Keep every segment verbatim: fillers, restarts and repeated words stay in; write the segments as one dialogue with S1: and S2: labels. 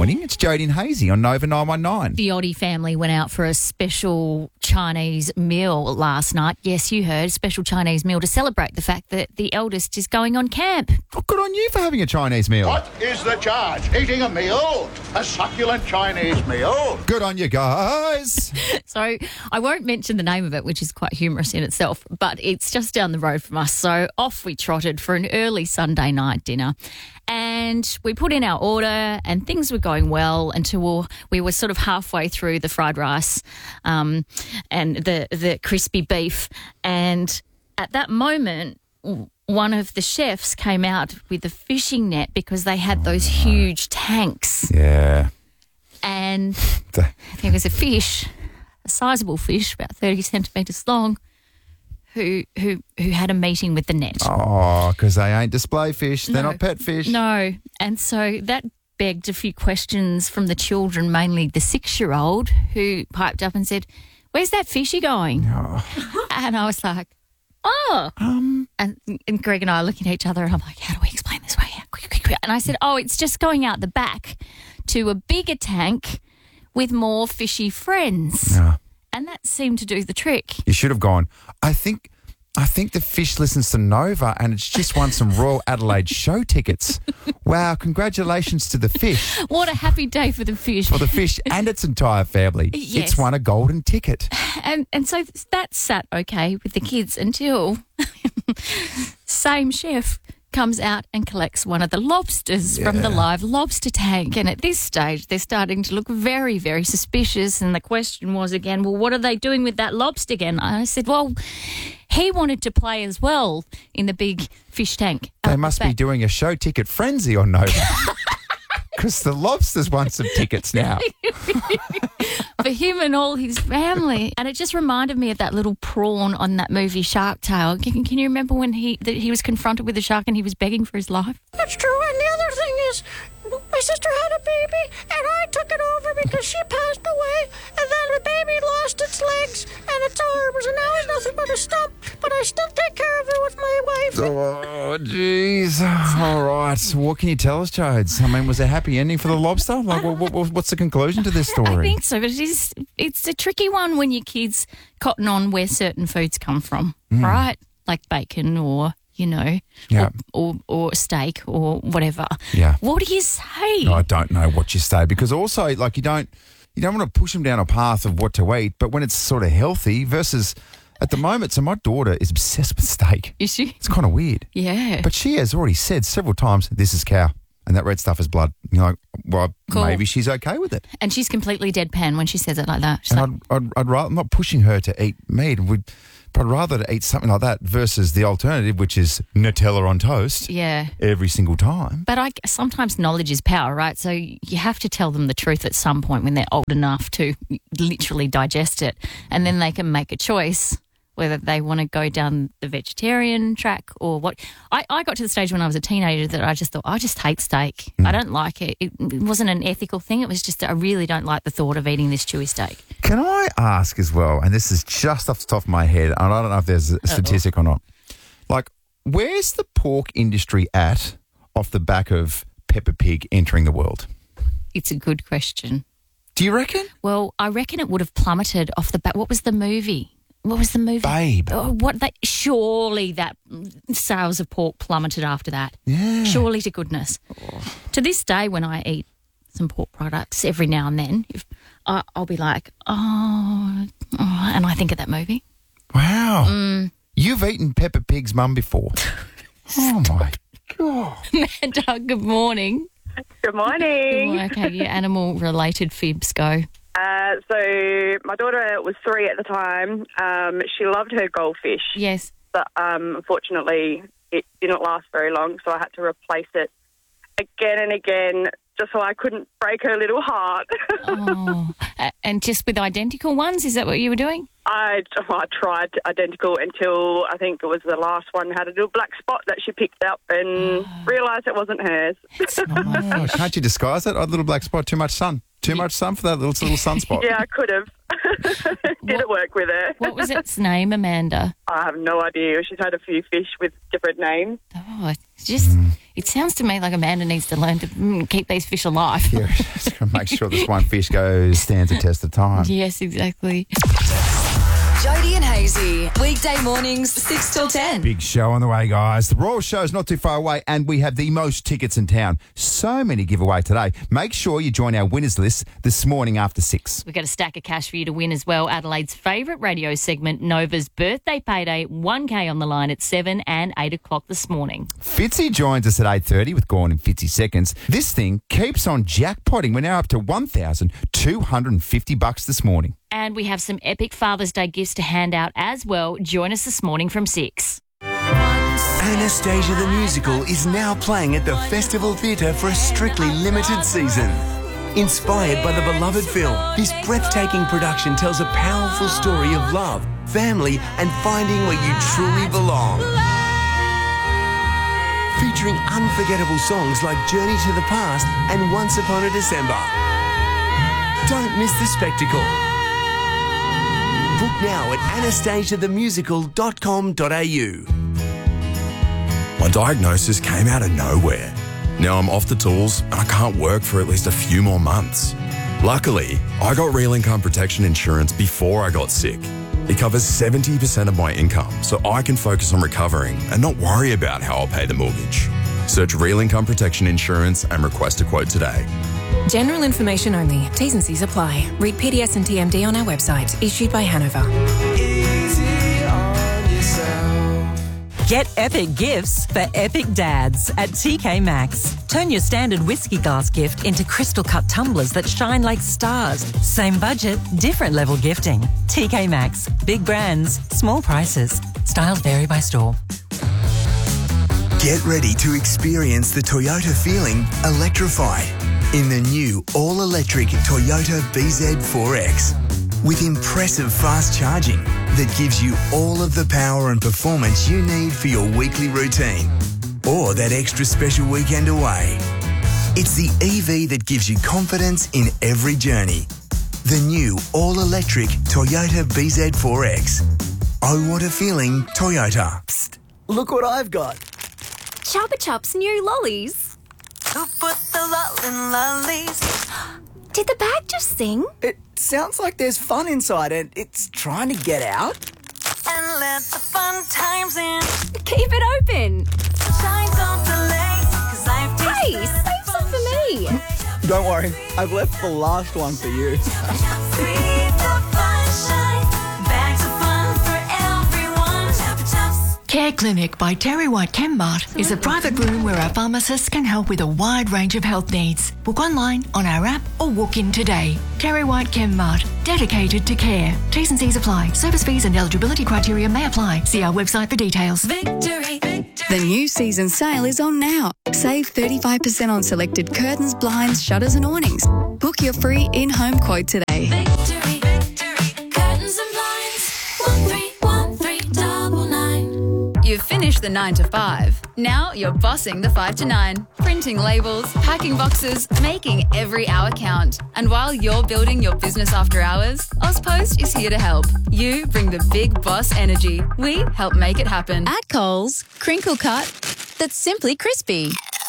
S1: morning. It's Jodie and Hazy on Nova nine one nine.
S2: The Oddie family went out for a special Chinese meal last night. Yes, you heard, special Chinese meal to celebrate the fact that the eldest is going on camp.
S1: Oh, good on you for having a Chinese meal.
S3: What is the charge? Eating a meal? A succulent Chinese meal?
S1: Good on you guys.
S2: So I won't mention the name of it, which is quite humorous in itself, but it's just down the road from us. So off we trotted for an early Sunday night dinner. And we put in our order and things were going well until we were sort of halfway through the fried rice um, and the, the crispy beef. And at that moment, one of the chefs came out with a fishing net because they had those huge tanks.
S1: Yeah.
S2: And there was a fish, a sizable fish, about thirty centimetres long, who who who had a meeting with the net.
S1: Oh, because they ain't display fish. They're
S2: No.
S1: not pet fish.
S2: No. And so that begged a few questions from the children, mainly the six-year-old, who piped up and said, "Where's that fishy going?"
S1: Oh.
S2: And I was like, oh.
S1: Um,
S2: And, and Greg and I are looking at each other and I'm like, how do we explain this way? Quick, quick, quick. And I said, oh, it's just going out the back to a bigger tank with more fishy friends.
S1: no.
S2: And that seemed to do the trick.
S1: You should have gone. I think I think the fish listens to Nova and it's just won some Royal Adelaide show tickets. Wow, congratulations to the fish.
S2: What a happy day for the fish.
S1: For the fish and its entire family.
S2: Yes.
S1: It's won a golden ticket.
S2: And and so that sat okay with the kids until same chef comes out and collects one of the lobsters from the
S1: Yeah.
S2: live lobster tank. And at this stage, they're starting to look very, very suspicious. And the question was again, well, what are they doing with that lobster again? I said, well, he wanted to play as well in the big fish tank.
S1: They
S2: up the
S1: must be
S2: back.
S1: doing a show ticket frenzy on Nova. Because the lobsters want some tickets now.
S2: for him and all his family. And it just reminded me of that little prawn on that movie Shark Tale. Can, can you remember when he that he was confronted with the shark and he was begging for his life?
S4: That's true. And the other thing is, my sister had a baby, and I took it over because she passed away, and then the baby lost its legs and its arms, and now it's nothing but a stump. But I still take care of it with my wife.
S1: Oh, jeez. All right. So what can you tell us, Jodes? I mean, was there a happy ending for the lobster? Like, what, what, what's the conclusion to this story?
S2: I think so, but it is, it's a tricky one when your kids cotton on where certain foods come from, right? Like bacon or, you know,
S1: Yeah.
S2: or, or, or steak or whatever.
S1: Yeah.
S2: What do you say?
S1: I don't know what you say because also, like, you don't you don't want to push them down a path of what to eat, but when it's sort of healthy versus at the moment. So my daughter is obsessed with steak.
S2: Is she?
S1: It's kind of weird,
S2: Yeah.
S1: but she has already said several times, "This is cow." And that red stuff is blood. You're like, well,
S2: Cool.
S1: maybe she's okay with it.
S2: And she's completely deadpan when she says it like that. She's
S1: And
S2: like,
S1: I'd, I'd, I'd rather, I'm not pushing her to eat meat, would, but I'd rather to eat something like that versus the alternative, which is Nutella on toast
S2: yeah.
S1: every single time.
S2: But I sometimes knowledge is power, right? So you have to tell them the truth at some point when they're old enough to literally digest it, and then they can make a choice whether they want to go down the vegetarian track or what. I, I got to the stage when I was a teenager that I just thought, I just hate steak. I don't like it. It wasn't an ethical thing. It was just that I really don't like the thought of eating this chewy steak.
S1: Can I ask as well, and this is just off the top of my head, and I don't know if there's a statistic or not, like, where's the pork industry at off the back of Peppa Pig entering the world?
S2: It's a good question.
S1: Do you reckon?
S2: Well, I reckon it would have plummeted off the back. What was the movie? What was the movie?
S1: Babe.
S2: Oh, what? They, surely that sales of pork plummeted after that.
S1: Yeah.
S2: Surely to goodness. To this day, when I eat some pork products every now and then, if I, I'll be like, oh, oh, and I think of that movie.
S1: Wow.
S2: Mm.
S1: You've eaten Peppa Pig's mum before. Oh, my God.
S2: Amanda, good morning.
S5: Good morning.
S2: Oh, okay, your animal-related fibs go.
S5: Uh, so my daughter was three at the time. Um, she loved her goldfish,
S2: Yes.
S5: but um, unfortunately it didn't last very long, so I had to replace it again and again just so I couldn't break her little heart.
S2: Oh, A- and just with identical ones, is that what you were doing?
S5: I, I tried identical until I think it was the last one had a little black spot that she picked up and realised it wasn't hers.
S1: Oh, can't you disguise it? A little black spot, too much sun. Too much sun for that little, little sunspot.
S5: Yeah, I could have. Didn't work with her.
S2: What was its name, Amanda?
S5: I have no idea. She's had a few fish with different names.
S2: Oh, it's just, it sounds to me like Amanda needs to learn to mm, keep these fish alive.
S1: Yeah, just got to make sure this one fish goes stands the test of time.
S2: Yes, exactly.
S6: Jody and Hazy, weekday mornings, six till ten.
S1: Big show on the way, guys. The Royal Show's not too far away, and we have the most tickets in town. So many giveaway today. Make sure you join our winners list this morning after six.
S2: We've got a stack of cash for you to win as well. Adelaide's favourite radio segment, Nova's Birthday Payday, one K on the line at seven and eight o'clock this morning.
S1: Fitzy joins us at eight thirty with Gorn in Fitzy Seconds. This thing keeps on jackpotting. We're now up to one thousand two hundred fifty bucks this morning.
S2: And we have some epic Father's Day gifts to hand out as well. Join us this morning from six.
S7: Anastasia the Musical is now playing at the Festival Theatre for a strictly limited season. Inspired by the beloved film, this breathtaking production tells a powerful story of love, family, and finding where you truly belong. Featuring unforgettable songs like Journey to the Past and Once Upon a December. Don't miss the spectacle. Book now at anastasia the musical dot com dot a u.
S8: My diagnosis came out of nowhere. Now I'm off the tools and I can't work for at least a few more months. Luckily, I got Real Income Protection Insurance before I got sick. It covers seventy percent of my income, so I can focus on recovering and not worry about how I'll pay the mortgage. Search Real Income Protection Insurance and request a quote today.
S9: General information only. T's and C's apply. Read P D S and T M D on our website. Issued by Hanover.
S10: Easy on yourself. Get epic gifts for epic dads at T K Maxx. Turn your standard whiskey glass gift into crystal cut tumblers that shine like stars. Same budget, different level gifting. T K Maxx. Big brands, small prices. Styles vary by store.
S7: Get ready to experience the Toyota feeling electrified in the new all-electric Toyota B Z four X. With impressive fast charging that gives you all of the power and performance you need for your weekly routine or that extra special weekend away. It's the E V that gives you confidence in every journey. The new all-electric Toyota B Z four X. Oh, what a feeling, Toyota.
S11: Psst, look what I've got.
S12: Chupa Chups new lollies.
S11: Who put the lol in lollies?
S12: Did the bag just sing?
S11: It sounds like there's fun inside and it's trying to get out.
S10: And let the fun times in.
S12: Keep it open.
S10: Shine, don't delay, 'cause I've tasted.
S12: Hey, save some for me.
S11: Don't worry, I've left the last one for you.
S13: Care Clinic by Terry White Chemmart is a private room where our pharmacists can help with a wide range of health needs. Book online, on our app, or walk in today. Terry White Chemmart, dedicated to care. T's and C's apply. Service fees and eligibility criteria may apply. See our website for details.
S14: Victory. The new season sale is on now. Save thirty-five percent on selected curtains, blinds, shutters and awnings. Book your free in-home quote today.
S15: Victory, victory, curtains and blinds. One three one three double nine.
S16: You've finished the nine to five. Now you're bossing the five to nine. Printing labels, packing boxes, making every hour count. And while you're building your business after hours, Ozpost is here to help. You bring the big boss energy. We help make it happen.
S17: At Coles, crinkle cut that's simply crispy.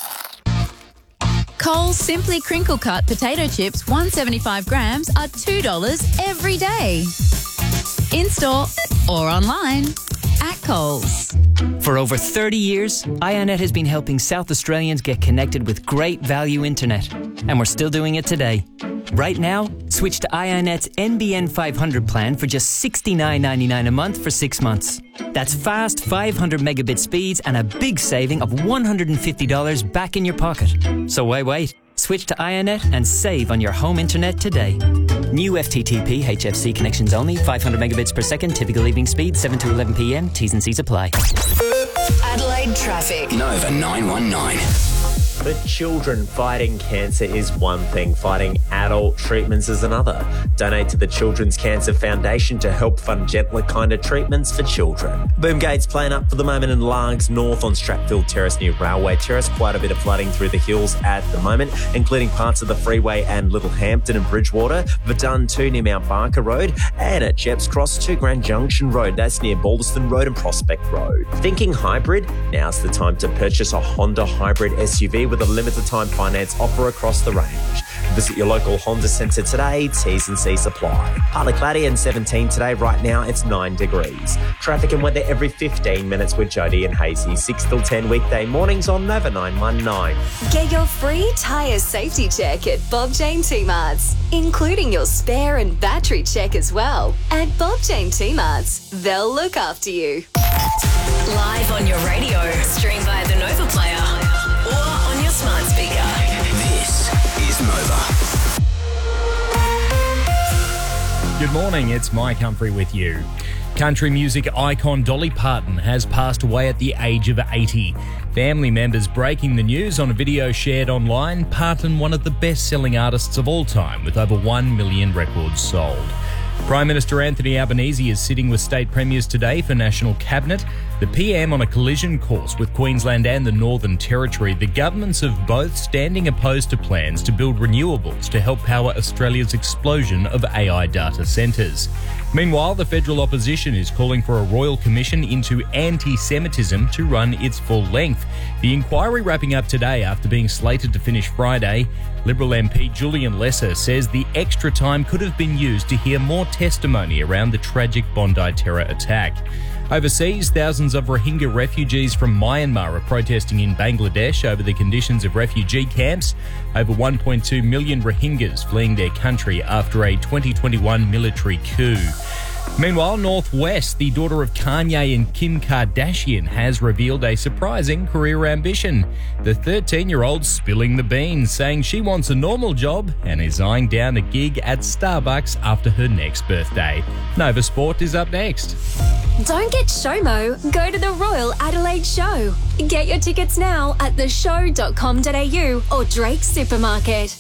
S17: Coles Simply Crinkle Cut potato chips, one hundred seventy-five grams, are two dollars every day. In-store or online at Coles.
S18: For over thirty years, iiNet has been helping South Australians get connected with great value internet. And we're still doing it today. Right now, switch to iiNet's N B N five hundred plan for just sixty-nine ninety-nine a month for six months. That's fast five hundred megabit speeds and a big saving of one hundred fifty dollars back in your pocket. So why wait? Switch to iiNet and save on your home internet today. New F T T P H F C connections only, five hundred megabits per second, typical evening speed, seven to eleven p m, T's and C's apply.
S6: Adelaide traffic.
S7: Nova nine one nine.
S19: For children, fighting cancer is one thing, fighting adult treatments is another. Donate to the Children's Cancer Foundation to help fund gentler, kinder treatments for children. Boomgate's playing up for the moment in Largs North on Stratfield Terrace near Railway Terrace. Quite a bit of flooding through the hills at the moment, including parts of the freeway and Little Hampton and Bridgewater, Verdun two near Mount Barker Road, and at Jeps Cross to Grand Junction Road. That's near Balderston Road and Prospect Road. Thinking hybrid? Now's the time to purchase a Honda hybrid S U V with a limited time finance offer across the range. Visit your local Honda centre today. T's and C's apply. Partly cloudy and seventeen today. Right now it's nine degrees. Traffic and weather every fifteen minutes with Jody and Hazy. six till ten weekday mornings on Nova nine one nine.
S6: Get your free tyre safety check at Bob Jane T-Marts, including your spare and battery check as well. At Bob Jane T-Marts, they'll look after you.
S20: Live on your radio, stream via the Nova Player or on your smart speaker.
S7: This is Nova.
S21: Good morning, it's Mike Humphrey with you. Country music icon Dolly Parton has passed away at the age of eighty. Family members breaking the news on a video shared online. Parton, one of the best-selling artists of all time, with over one million records sold. Prime Minister Anthony Albanese is sitting with state premiers today for National Cabinet. The P M on a collision course with Queensland and the Northern Territory. The governments of both standing opposed to plans to build renewables to help power Australia's explosion of A I data centres. Meanwhile, the federal opposition is calling for a royal commission into anti-Semitism to run its full length. The inquiry wrapping up today after being slated to finish Friday. Liberal M P Julian Lesser says the extra time could have been used to hear more testimony around the tragic Bondi terror attack. Overseas, thousands of Rohingya refugees from Myanmar are protesting in Bangladesh over the conditions of refugee camps. Over one point two million Rohingyas fleeing their country after a twenty twenty-one military coup. Meanwhile, North West, the daughter of Kanye and Kim Kardashian, has revealed a surprising career ambition. The thirteen-year-old spilling the beans, saying she wants a normal job and is eyeing down a gig at Starbucks after her next birthday. Nova Sport is up next.
S12: Don't get SHOMO, go to the Royal Adelaide Show. Get your tickets now at the show dot com dot a u or Drake Supermarket.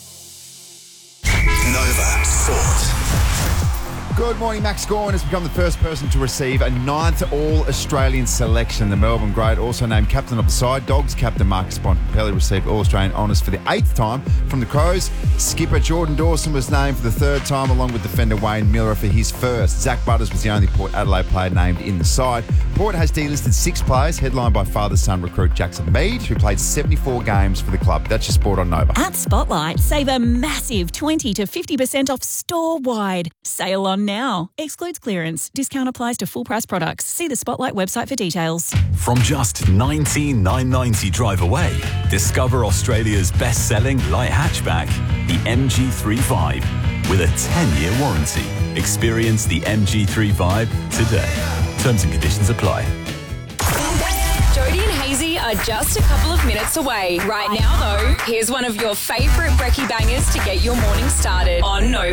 S7: Nova Sport.
S1: Good morning. Max Gawn has become the first person to receive a ninth All-Australian selection. The Melbourne great, also named captain of the side. Dogs captain Marcus Bontempelli received All-Australian honours for the eighth time from the Crows. Skipper Jordan Dawson was named for the third time, along with defender Wayne Miller for his first. Zach Butters was the only Port Adelaide player named in the side. Port has delisted six players, headlined by father-son recruit Jackson Mead, who played seventy-four games for the club. That's your sport on Nova.
S22: At Spotlight, save a massive twenty to fifty percent off store-wide. Sale on now. Excludes clearance. Discount applies to full price products. See the Spotlight website for details.
S23: From just nineteen thousand nine hundred ninety drive away, discover Australia's best-selling light hatchback, the M G three Vibe, with a ten-year warranty. Experience the M G three Vibe today. Terms and conditions apply.
S6: Jody and Hazy are just a couple of minutes away. Right now, though, here's one of your favourite brekkie bangers to get your morning started on Nova.